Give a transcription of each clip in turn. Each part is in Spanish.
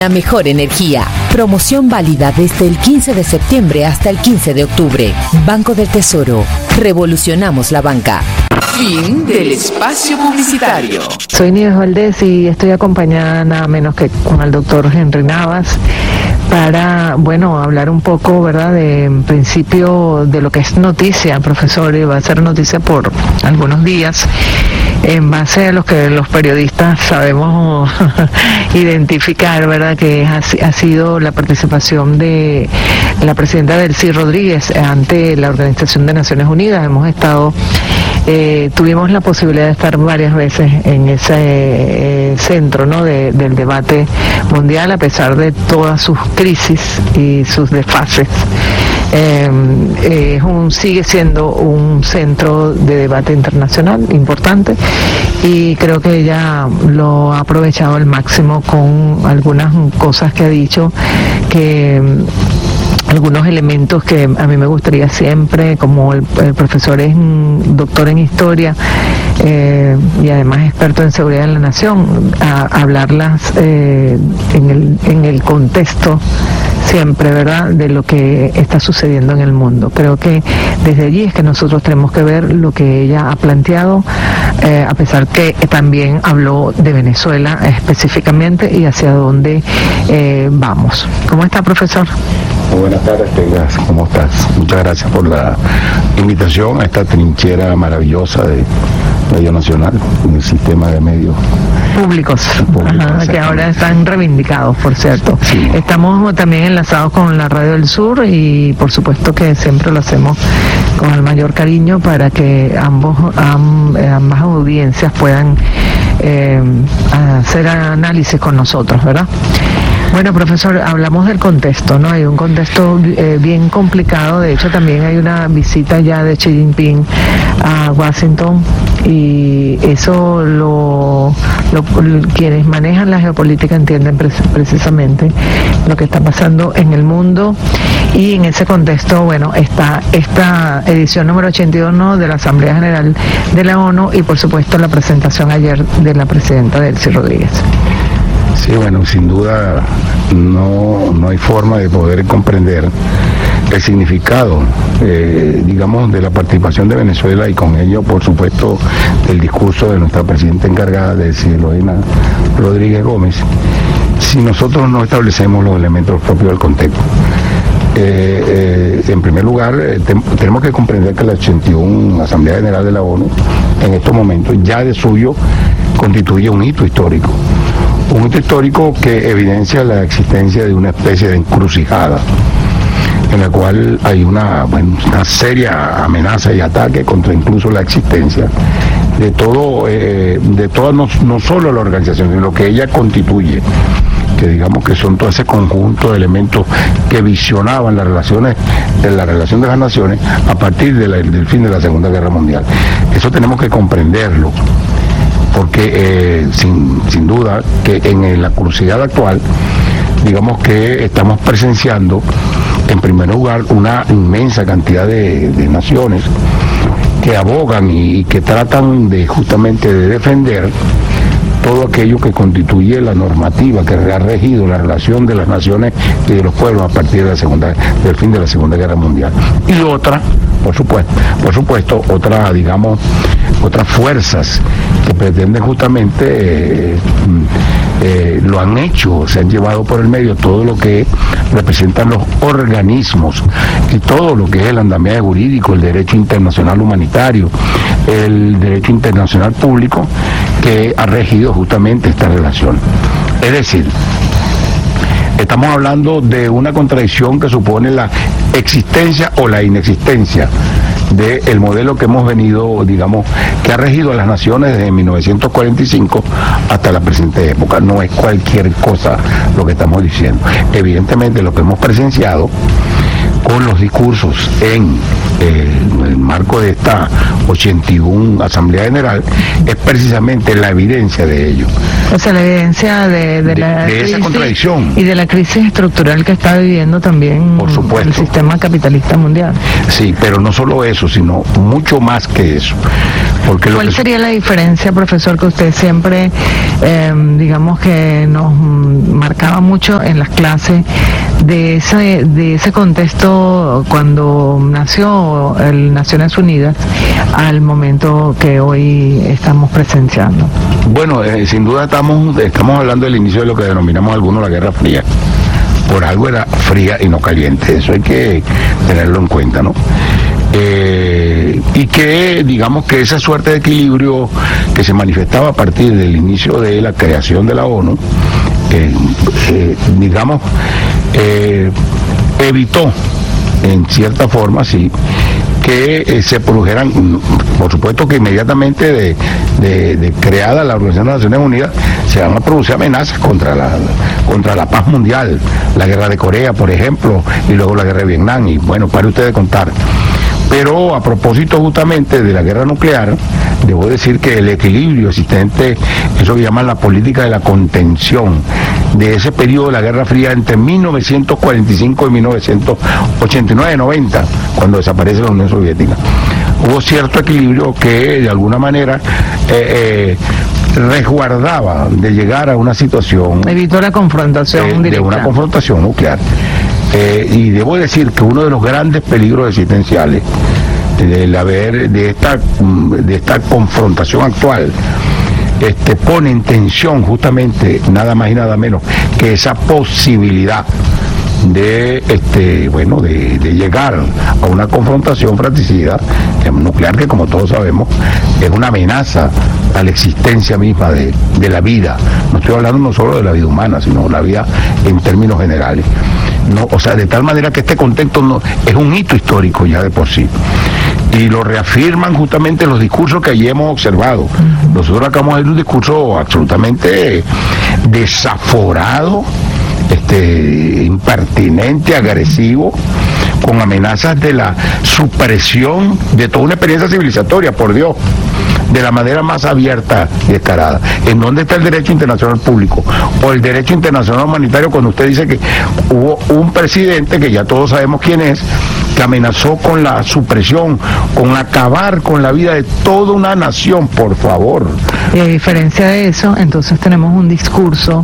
La mejor energía. Promoción válida desde el 15 de septiembre hasta el 15 de octubre. Banco del Tesoro. Revolucionamos la banca. Fin del espacio publicitario. Soy Nieves Valdés y estoy acompañada nada menos que con el doctor Henry Navas para, hablar un poco, ¿verdad?, de en principio de lo que es noticia, profesor, y va a ser noticia por algunos días, en base a lo que los periodistas sabemos identificar, ¿verdad?, que ha sido la participación de la presidenta Delcy Rodríguez ante la Organización de Naciones Unidas. Hemos estado, tuvimos la posibilidad de estar varias veces en ese centro, ¿no?, del debate mundial, a pesar de todas sus crisis y sus desfases. Sigue siendo un centro de debate internacional importante y creo que ella lo ha aprovechado al máximo con algunas cosas que ha dicho, que algunos elementos que a mí me gustaría siempre, como el profesor es doctor en historia y además experto en seguridad en la nación, hablarlas en el contexto siempre, ¿verdad?, de lo que está sucediendo en el mundo. Creo que desde allí es que nosotros tenemos que ver lo que ella ha planteado, a pesar que también habló de Venezuela específicamente y hacia dónde vamos. ¿Cómo está, profesor? Muy buenas tardes, Tegas. ¿Cómo estás? Muchas gracias por la invitación a esta trinchera maravillosa de Radio Nacional, en el sistema de medios públicos, que ahora están reivindicados, por cierto. Sí. Estamos también enlazados con la Radio del Sur y por supuesto que siempre lo hacemos con el mayor cariño para que ambas audiencias puedan hacer análisis con nosotros, ¿verdad? Bueno, profesor, hablamos del contexto, ¿no? Hay un contexto bien complicado. De hecho, también hay una visita ya de Xi Jinping a Washington y eso quienes manejan la geopolítica entienden precisamente lo que está pasando en el mundo, y en ese contexto, está esta edición número 82, ¿no?, de la Asamblea General de la ONU y por supuesto la presentación ayer de la presidenta Delcy Rodríguez. Sí, sin duda no hay forma de poder comprender el significado, de la participación de Venezuela y con ello, por supuesto, del discurso de nuestra presidenta encargada, Delcy Rodríguez Gómez, si nosotros no establecemos los elementos propios del contexto. En primer lugar, tenemos que comprender que la 81 Asamblea General de la ONU, en estos momentos, ya de suyo constituye un hito histórico. Un hito histórico que evidencia la existencia de una especie de encrucijada en la cual hay una seria amenaza y ataque contra incluso la existencia de toda no solo la organización, sino lo que ella constituye, que digamos que son todo ese conjunto de elementos que visionaban la relación de las naciones a partir del fin de la Segunda Guerra Mundial. Eso tenemos que comprenderlo, porque sin duda que en la crucijada actual, digamos que estamos presenciando, en primer lugar, una inmensa cantidad de naciones que abogan y que tratan justamente de defender todo aquello que constituye la normativa que ha regido la relación de las naciones y de los pueblos a partir del fin de la Segunda Guerra Mundial. Y otra, por supuesto, otras fuerzas que pretenden justamente, lo han hecho, se han llevado por el medio todo lo que representan los organismos y todo lo que es el andamiaje jurídico, el derecho internacional humanitario, el derecho internacional público que ha regido justamente esta relación. Es decir, estamos hablando de una contradicción que supone la existencia o la inexistencia del modelo que hemos venido, que ha regido a las naciones desde 1945 hasta la presente época. No es cualquier cosa lo que estamos diciendo. Evidentemente, lo que hemos presenciado con los discursos en el marco de esta 81 Asamblea General, es precisamente la evidencia de ello. O sea, la evidencia de la de esa contradicción. Y de la crisis estructural que está viviendo también, por supuesto, el sistema capitalista mundial. Sí, pero no solo eso, sino mucho más que eso. Porque ¿Cuál sería la diferencia, profesor, que usted siempre, digamos que nos marcaba mucho en las clases de ese contexto cuando nació el Naciones Unidas al momento que hoy estamos presenciando? Bueno, sin duda estamos hablando del inicio de lo que denominamos algunos la Guerra Fría. Por algo era fría y no caliente, eso hay que tenerlo en cuenta, ¿no? Y que digamos que esa suerte de equilibrio que se manifestaba a partir del inicio de la creación de la ONU, evitó en cierta forma, sí, que se produjeran, por supuesto que inmediatamente de creada la Organización de las Naciones Unidas, se van a producir amenazas contra la paz mundial, la guerra de Corea, por ejemplo, y luego la guerra de Vietnam, y bueno, pare usted de contar. Pero a propósito justamente de la guerra nuclear, debo decir que el equilibrio existente, eso que llaman la política de la contención, de ese periodo de la Guerra Fría entre 1945 y 1989-90, cuando desaparece la Unión Soviética, hubo cierto equilibrio que de alguna manera resguardaba de llegar a una situación... Evitó la confrontación de una confrontación nuclear. Y debo decir que uno de los grandes peligros existenciales de esta confrontación actual pone en tensión justamente nada más y nada menos que esa posibilidad de llegar a una confrontación fratricida nuclear, que como todos sabemos es una amenaza a la existencia misma de la vida. No estoy hablando no solo de la vida humana, sino la vida en términos generales. No, o sea, de tal manera que este contexto es un hito histórico ya de por sí. Y lo reafirman justamente los discursos que allí hemos observado. Nosotros acabamos de ver un discurso absolutamente desaforado, impertinente, agresivo, con amenazas de la supresión de toda una experiencia civilizatoria, por Dios, de la manera más abierta y descarada. ¿En dónde está el derecho internacional público o el derecho internacional humanitario cuando usted dice que hubo un presidente, que ya todos sabemos quién es, que amenazó con la supresión, con acabar con la vida de toda una nación, por favor? Y a diferencia de eso, entonces tenemos un discurso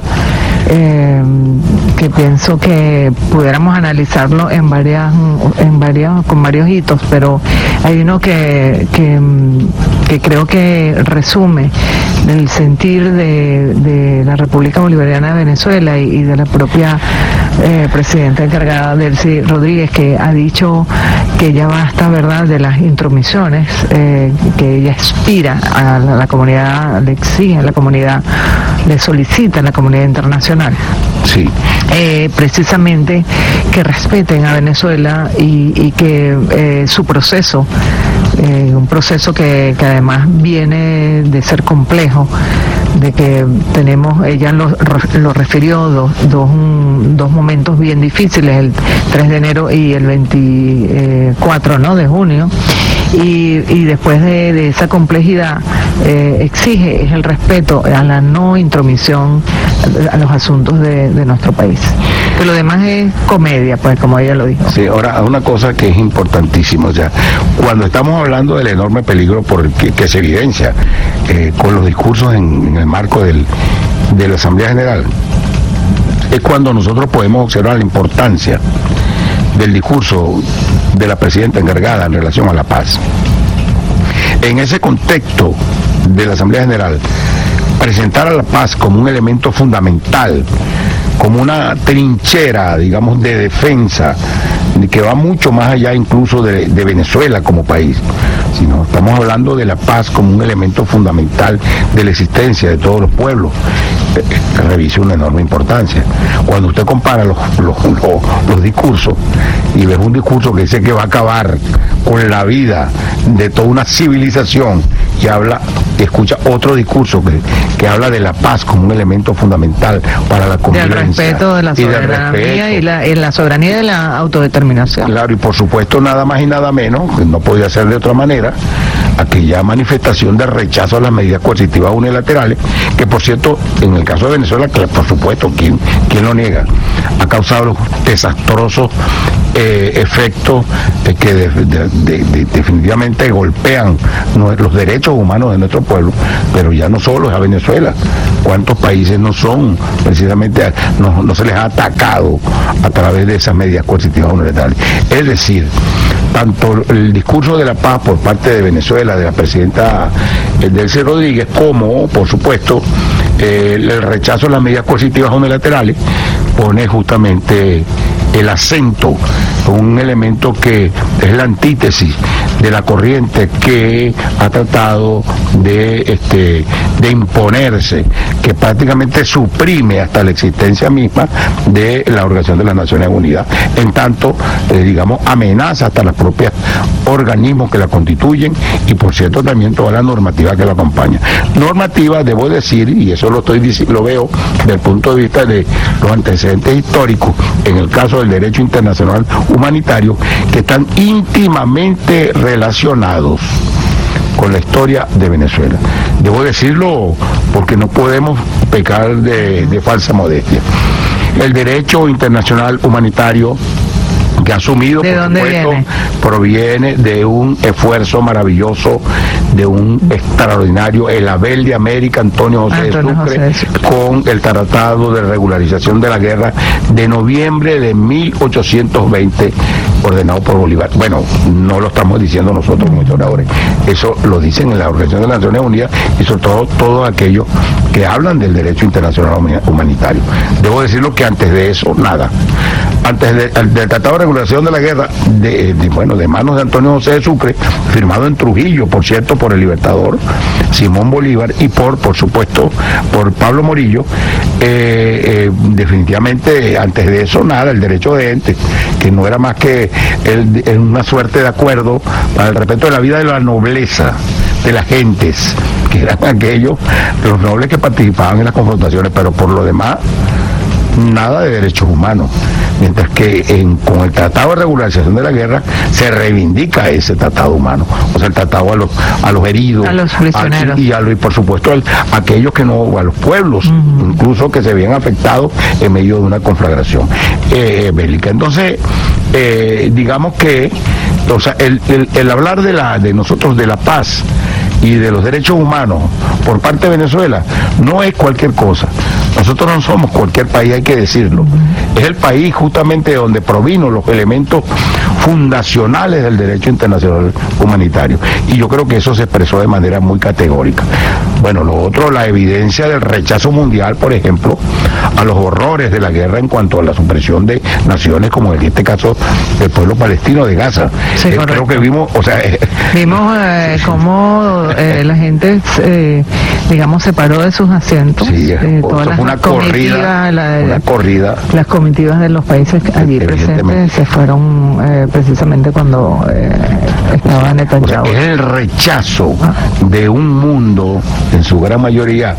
que pienso que pudiéramos analizarlo con varios hitos, pero hay uno que creo que resume el sentir de la República Bolivariana de Venezuela y de la propia presidenta encargada, Delcy Rodríguez, que ha dicho que ya basta, ¿verdad?, de las intromisiones, que ella aspira a la comunidad, le exige a la comunidad, le solicita a la comunidad internacional. Sí. Precisamente que respeten a Venezuela y que su proceso, un proceso que además viene de ser complejo, de que tenemos, ella lo refirió, dos momentos bien difíciles, el 3 de enero y el 24, ¿no?, de junio, y después de esa complejidad exige el respeto a la no intromisión a los asuntos de nuestro país. Pero lo demás es comedia, pues, como ella lo dijo. Sí, ahora una cosa que es importantísima, o sea, cuando estamos hablando del enorme peligro que se evidencia con los discursos en el marco de la Asamblea General, es cuando nosotros podemos observar la importancia del discurso de la presidenta encargada en relación a la paz. En ese contexto de la Asamblea General, presentar a la paz como un elemento fundamental, como una trinchera, digamos, de defensa, que va mucho más allá incluso de Venezuela como país, sino estamos hablando de la paz como un elemento fundamental de la existencia de todos los pueblos, revise una enorme importancia. Cuando usted compara los discursos y ves un discurso que dice que va a acabar con la vida de toda una civilización y habla escucha otro discurso que habla de la paz como un elemento fundamental para la convivencia. Del respeto de la soberanía y la soberanía de la autodeterminación. Claro, y por supuesto nada más y nada menos, que no podía ser de otra manera, aquella manifestación de rechazo a las medidas coercitivas unilaterales, que por cierto, en el caso de Venezuela, que por supuesto, ¿quién lo niega? Ha causado los desastrosos efectos que definitivamente golpean los derechos humanos de nuestro pueblo, pero ya no solo es a Venezuela. ¿Cuántos países no son precisamente, no se les ha atacado a través de esas medidas coercitivas unilaterales? Es decir, tanto el discurso de la paz por parte de Venezuela, de la presidenta Delcy Rodríguez, como, por supuesto, el rechazo a las medidas coercitivas unilaterales, pone justamente el acento, un elemento que es la antítesis de la corriente que ha tratado de imponerse, que prácticamente suprime hasta la existencia misma de la Organización de las Naciones Unidas, en tanto, digamos, amenaza hasta los propios organismos que la constituyen y, por cierto, también toda la normativa que la acompaña. Normativa, debo decir, y eso lo veo desde el punto de vista de los antecedentes históricos, en el caso del derecho internacional humanitario, que están íntimamente relacionados con la historia de Venezuela. Debo decirlo porque no podemos pecar de falsa modestia. El derecho internacional humanitario que ha asumido, por supuesto, proviene de un esfuerzo maravilloso, de un extraordinario, el Abel de América, Antonio José de Sucre, con el Tratado de Regularización de la Guerra de noviembre de 1820, ordenado por Bolívar. Bueno, no lo estamos diciendo nosotros como historiadores, eso lo dicen en la Organización de las Naciones Unidas y sobre todo todos aquellos que hablan del derecho internacional humanitario. Debo decirlo que antes de eso, nada. Antes del Tratado de Regulación de la Guerra, de manos de Antonio José de Sucre, firmado en Trujillo, por cierto, por el libertador Simón Bolívar y por supuesto, por Pablo Morillo, definitivamente antes de eso nada, el derecho de ente, que no era más que una suerte de acuerdo para el respeto de la vida de la nobleza, de las gentes, que eran aquellos, los nobles que participaban en las confrontaciones, pero por lo demás, nada de derechos humanos. Mientras que con el Tratado de Regularización de la Guerra se reivindica ese tratado humano, o sea, el tratado a los heridos, a los prisioneros, y por supuesto a aquellos que no, a los pueblos, incluso que se habían afectado en medio de una conflagración bélica. Entonces, digamos que, o sea, el hablar de nosotros de la paz y de los derechos humanos por parte de Venezuela no es cualquier cosa. Nosotros no somos cualquier país, hay que decirlo. Es el país justamente donde provino los elementos fundacionales del derecho internacional humanitario. Y yo creo que eso se expresó de manera muy categórica. Bueno, lo otro, la evidencia del rechazo mundial, por ejemplo, a los horrores de la guerra en cuanto a la supresión de naciones, como en este caso del pueblo palestino de Gaza. Sí, creo que vimos, o sea... vimos cómo la gente, digamos, se paró de sus asientos. Sí, todas las una corrida. Las comitivas de los países allí presentes se fueron precisamente cuando estaba Netanyahu. O sea, es el rechazo de un mundo, en su gran mayoría,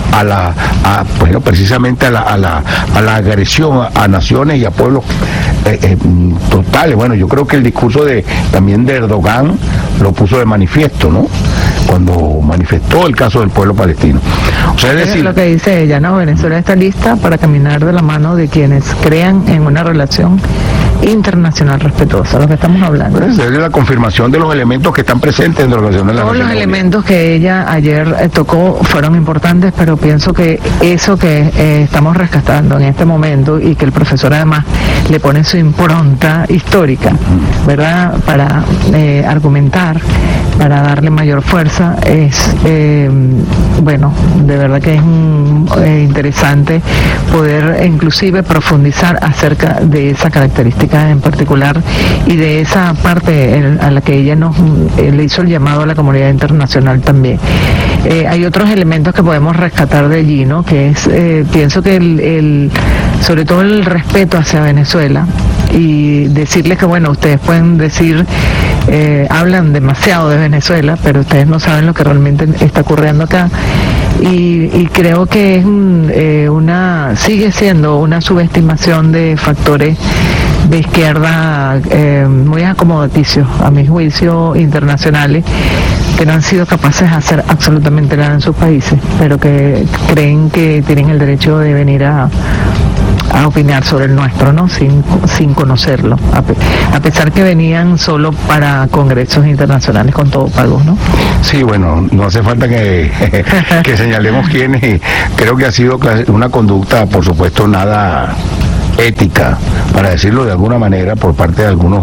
precisamente a la agresión a naciones y a pueblos totales. Bueno, yo creo que el discurso también de Erdogan lo puso de manifiesto, ¿no? Cuando manifestó el caso del pueblo palestino. O sea, es decir, lo que dice ella, ¿no? Venezuela está lista para caminar de la mano de quienes crean en una relación internacional respetuosa, lo que estamos hablando. Es la confirmación de los elementos que están presentes en la Organización de las Naciones Unidas. Todos los elementos que ella ayer tocó fueron importantes, pero pienso que eso que estamos rescatando en este momento y que el profesor además le pone su impronta histórica, ¿verdad?, para argumentar, para darle mayor fuerza, es, bueno, de verdad que es interesante poder inclusive profundizar acerca de esa característica en particular y de esa parte a la que ella le hizo el llamado a la comunidad internacional también. Hay otros elementos que podemos rescatar de allí, ¿no? Que es, pienso que sobre todo el respeto hacia Venezuela y decirles que bueno, ustedes pueden decir, hablan demasiado de Venezuela, pero ustedes no saben lo que realmente está ocurriendo acá. Y creo que es sigue siendo una subestimación de factores de izquierda muy acomodaticios, a mi juicio, internacionales, que no han sido capaces de hacer absolutamente nada en sus países, pero que creen que tienen el derecho de venir a opinar sobre el nuestro, ¿no? Sin conocerlo, a pesar que venían solo para congresos internacionales con todo pago, ¿no? Sí, bueno, no hace falta que señalemos quiénes, y creo que ha sido una conducta, por supuesto, nada ética, para decirlo de alguna manera, por parte de algunos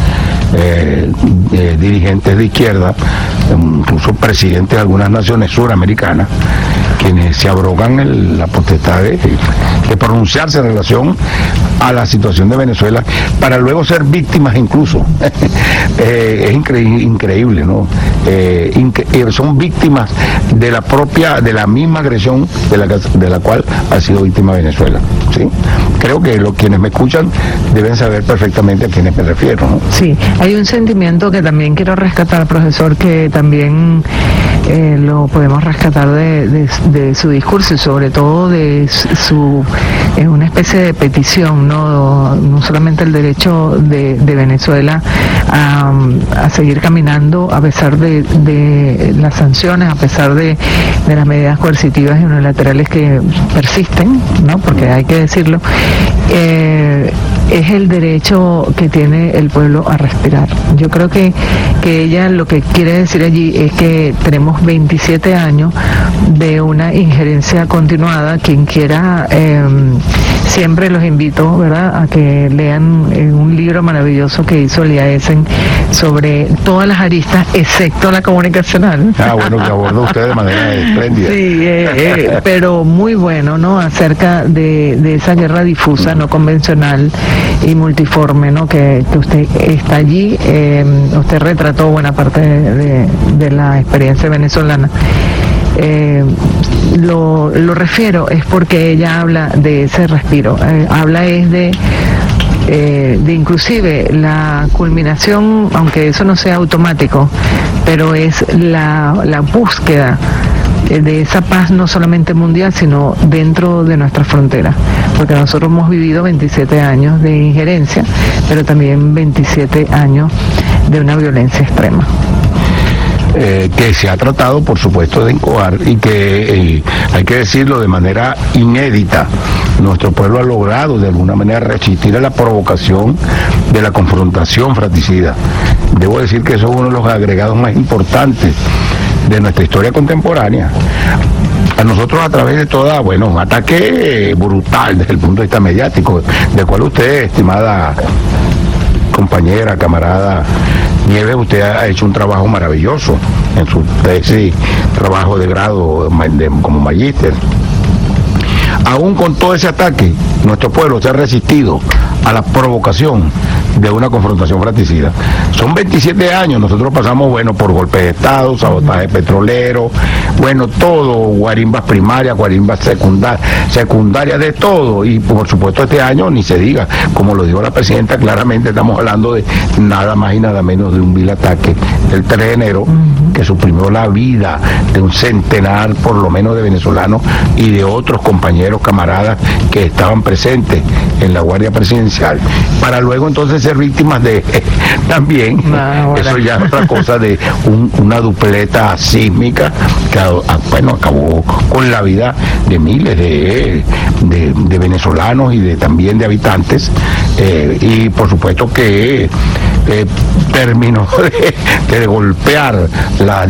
dirigentes de izquierda, incluso presidentes de algunas naciones suramericanas, quienes se abrogan la potestad de pronunciarse en relación a la situación de Venezuela para luego ser víctimas incluso. Es increíble, ¿no? Son víctimas de la misma agresión de la cual ha sido víctima Venezuela, ¿sí? Creo que quienes me escuchan deben saber perfectamente a quiénes me refiero, ¿no? Sí, hay un sentimiento que también quiero rescatar, profesor, que también lo podemos rescatar de su discurso y sobre todo de una especie de petición, no solamente el derecho de Venezuela a seguir caminando a pesar de las sanciones, a pesar de las medidas coercitivas y unilaterales que persisten, ¿no? Porque hay que decirlo, es el derecho que tiene el pueblo a respirar. Yo creo que ella lo que quiere decir allí es que tenemos 27 años de una injerencia continuada. Quien quiera, siempre los invito, ¿verdad?, a que lean un libro maravilloso que hizo Eliasen sobre todas las aristas, excepto la comunicacional. Bueno, que abordó usted de manera espléndida. Sí, pero muy bueno, ¿no?, acerca de esa guerra difusa, no convencional y multiforme, ¿no?, que usted está allí. Usted retrató buena parte de la experiencia venezolana. Lo refiero es porque ella habla de ese respiro, habla es de inclusive la culminación, aunque eso no sea automático, pero es la búsqueda de esa paz no solamente mundial, sino dentro de nuestras fronteras, porque nosotros hemos vivido 27 años de injerencia, pero también 27 años de una violencia extrema. Que se ha tratado, por supuesto, de incoar y que, hay que decirlo de manera inédita, nuestro pueblo ha logrado de alguna manera resistir a la provocación de la confrontación fratricida. Debo decir que eso es uno de los agregados más importantes de nuestra historia contemporánea. A nosotros, a través de un ataque brutal desde el punto de vista mediático, del cual usted, estimada compañera, camarada Nieves, usted ha hecho un trabajo maravilloso en su tesis, trabajo de grado como magíster. Aún con todo ese ataque, nuestro pueblo se ha resistido a la provocación de una confrontación fratricida. Son 27 años, nosotros pasamos, por golpes de Estado, sabotaje petrolero, todo, guarimbas primarias, guarimbas secundarias, de todo, y por supuesto este año ni se diga, como lo dijo la presidenta, claramente estamos hablando de nada más y nada menos de un vil ataque del 3 de enero, que suprimió la vida de un centenar por lo menos de venezolanos y de otros compañeros, camaradas que estaban presentes en la Guardia Presidencial, para luego entonces ser víctimas de también, eso ya es otra cosa, de una dupleta sísmica que acabó con la vida de miles de venezolanos y también de habitantes, y por supuesto que terminó de golpear la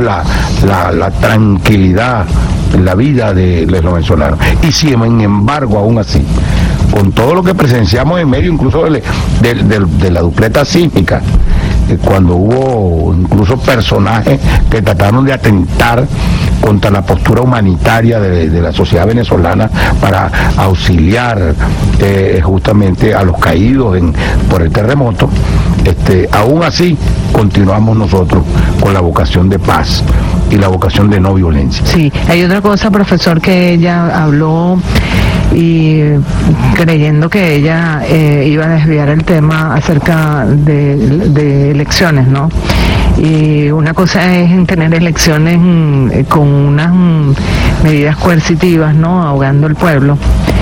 tranquilidad, la vida de los venezolanos. Y sin embargo, aún así, con todo lo que presenciamos en medio incluso de la dupleta sísmica, cuando hubo incluso personajes que trataron de atentar contra la postura humanitaria de la sociedad venezolana para auxiliar justamente a los caídos por el terremoto, aún así continuamos nosotros con la vocación de paz y la vocación de no violencia. Sí, hay otra cosa, profesor, que ella habló y creyendo que ella iba a desviar el tema acerca de elecciones, ¿no? Y una cosa es tener elecciones con unas medidas coercitivas, ¿no? Ahogando el pueblo,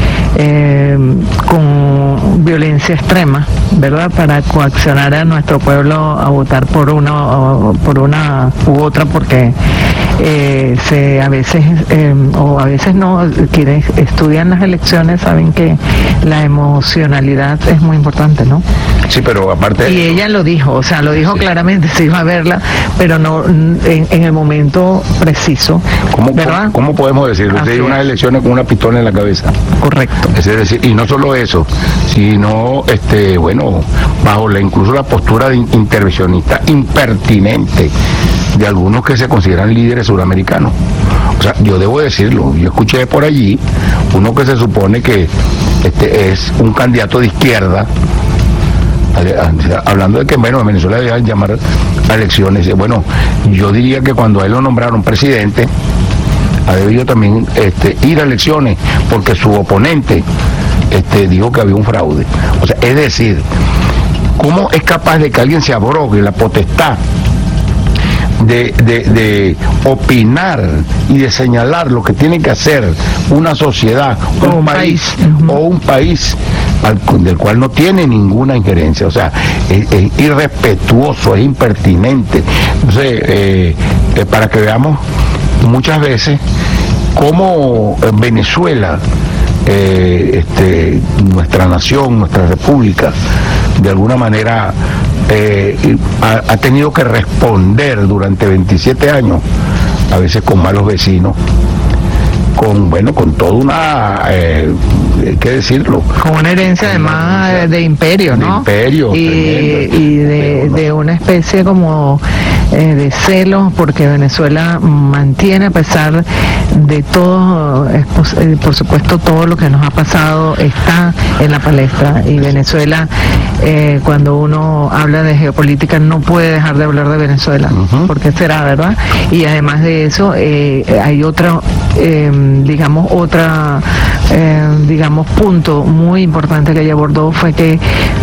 con violencia extrema, ¿verdad? Para coaccionar a nuestro pueblo a votar por una u otra, porque a veces no, quienes estudian las elecciones saben que la emocionalidad es muy importante, ¿no? Sí, pero aparte... Y ella lo dijo, o sea, lo dijo claramente, se iba a verla, pero no en el momento preciso. ¿Verdad? ¿Cómo podemos decirlo? Usted dio unas elecciones con una pistola en la cabeza. Correcto. Es decir, y no solo eso, sino, bajo incluso la postura intervencionista impertinente de algunos que se consideran líderes suramericanos. O sea, yo debo decirlo, yo escuché por allí uno que se supone que es un candidato de izquierda, hablando de que, en Venezuela deben llamar a elecciones. Bueno, yo diría que cuando a él lo nombraron presidente, ha debido también ir a elecciones, porque su oponente dijo que había un fraude. O sea, es decir, ¿cómo es capaz de que alguien se abrogue la potestad de opinar y de señalar lo que tiene que hacer una sociedad, un país o un país del cual no tiene ninguna injerencia? O sea, es irrespetuoso, es impertinente. Entonces, para que veamos muchas veces cómo Venezuela, nuestra nación, nuestra república, de alguna manera ha tenido que responder durante 27 años, a veces con malos vecinos, con toda una, ¿qué decirlo? Con una herencia además de imperio, ¿no? De imperio. Y de una especie como de celos, porque Venezuela mantiene, a pesar de todo, por supuesto, todo lo que nos ha pasado está en la palestra, y Venezuela, cuando uno habla de geopolítica, no puede dejar de hablar de Venezuela, porque será, ¿verdad? Y además de eso, hay otro, punto muy importante que ella abordó, fue que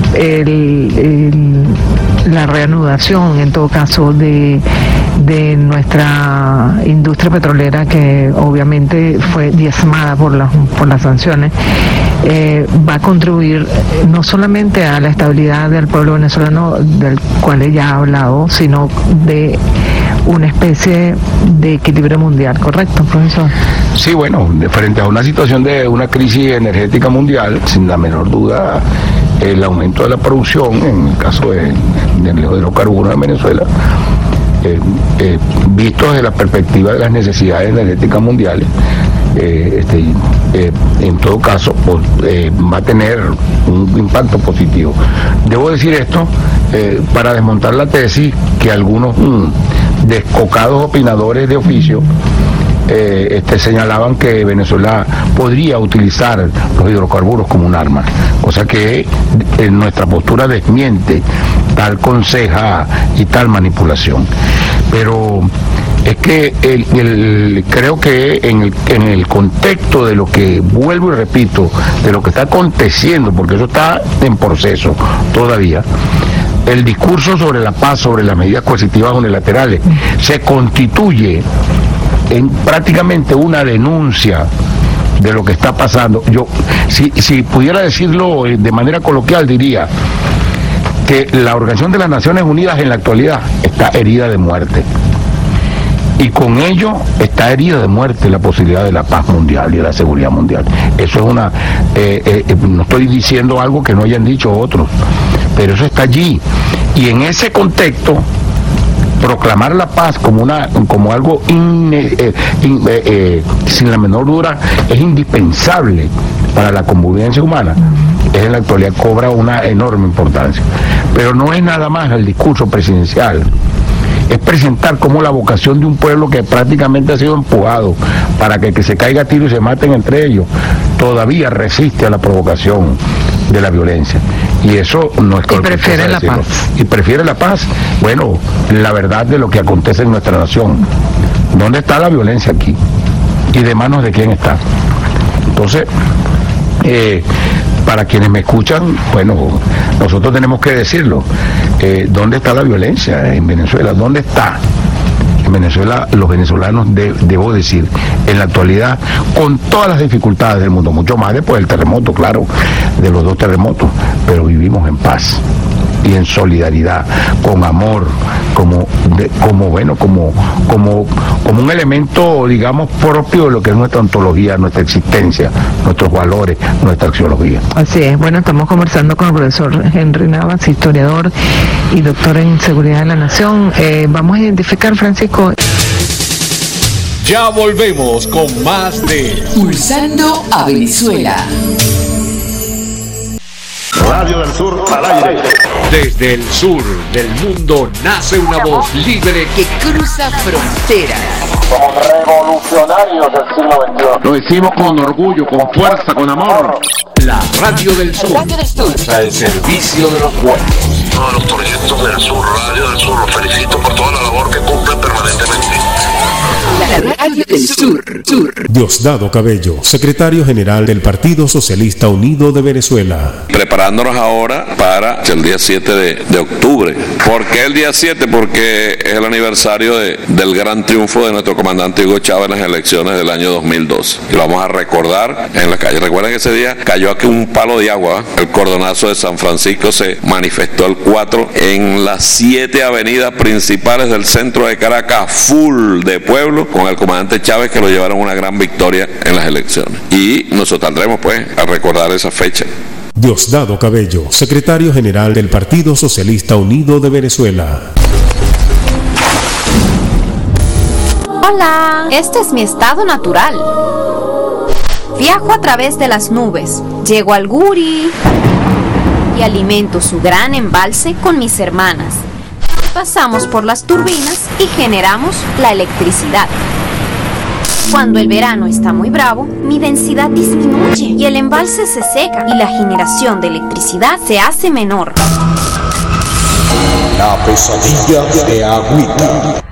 la reanudación, en todo caso, de nuestra industria petrolera, que obviamente fue diezmada por las sanciones, va a contribuir no solamente a la estabilidad del pueblo venezolano, del cual ella ha hablado, sino de una especie de equilibrio mundial, ¿correcto, profesor? Sí, bueno, frente a una situación de una crisis energética mundial, sin la menor duda, el aumento de la producción, en el caso de los hidrocarburos en Venezuela, visto desde la perspectiva de las necesidades energéticas mundiales, en todo caso va a tener un impacto positivo. Debo decir esto para desmontar la tesis que algunos descocados opinadores de oficio señalaban que Venezuela podría utilizar los hidrocarburos como un arma, cosa que en nuestra postura desmiente tal conseja y tal manipulación. Pero es que creo que en el contexto de lo que, vuelvo y repito, de lo que está aconteciendo, porque eso está en proceso todavía, el discurso sobre la paz, sobre las medidas coercitivas unilaterales, se constituye en prácticamente una denuncia de lo que está pasando. Yo, si pudiera decirlo de manera coloquial, diría que la Organización de las Naciones Unidas en la actualidad está herida de muerte. Y con ello está herida de muerte la posibilidad de la paz mundial y de la seguridad mundial. Eso es una... no estoy diciendo algo que no hayan dicho otros, pero eso está allí. Y en ese contexto, proclamar la paz como algo sin la menor duda es indispensable para la convivencia humana, en la actualidad cobra una enorme importancia. Pero no es nada más el discurso presidencial, es presentar como la vocación de un pueblo que prácticamente ha sido empujado para que se caiga a tiro y se maten entre ellos, todavía resiste a la provocación de la violencia. Y eso no es correcto. Y prefiere la paz. Y prefiere la paz. Bueno, la verdad de lo que acontece en nuestra nación. ¿Dónde está la violencia aquí? ¿Y de manos de quién está? Entonces, Para quienes me escuchan, bueno, nosotros tenemos que decirlo. ¿Dónde está la violencia en Venezuela? ¿Dónde está? En Venezuela, los venezolanos, debo decir, en la actualidad, con todas las dificultades del mundo, mucho más después del terremoto, claro, de los 2 terremotos, pero vivimos en paz y en solidaridad, con amor, como un elemento, digamos, propio de lo que es nuestra ontología, nuestra existencia, nuestros valores, nuestra axiología. Así es. Bueno, estamos conversando con el profesor Henry Navas, historiador y doctor en Seguridad de la Nación. Vamos a identificar, Francisco. Ya volvemos con más de Pulsando a Venezuela. Radio del Sur al aire. Desde el sur del mundo nace una voz libre Que cruza fronteras. Somos revolucionarios del siglo XXI. Lo decimos con orgullo, con fuerza, con amor. La Radio del Sur. Al servicio de los pueblos. Todos los proyectos del Sur, Radio del Sur, los felicito por toda la labor que cumplen permanentemente. La Radio del Sur. Diosdado Cabello, secretario general del Partido Socialista Unido de Venezuela. Preparándonos ahora para el día 7 de octubre. ¿Por qué el día 7? Porque es el aniversario del gran triunfo de nuestro comandante Hugo Chávez en las elecciones del año 2012. Y lo vamos a recordar en la calle. Recuerden que ese día cayó aquí un palo de agua. El cordonazo de San Francisco se manifestó el 4 en las 7 avenidas principales del centro de Caracas, full de pueblo, con el comandante Chávez, que lo llevaron a una gran victoria en las elecciones. Y nosotros saldremos pues a recordar esa fecha. Diosdado Cabello, secretario general del Partido Socialista Unido de Venezuela. Hola, este es mi estado natural. Viajo a través de las nubes, llego al Guri y alimento su gran embalse con mis hermanas. Pasamos por las turbinas y generamos la electricidad. Cuando el verano está muy bravo, mi densidad disminuye y el embalse se seca y la generación de electricidad se hace menor. La pesadilla de Agüita.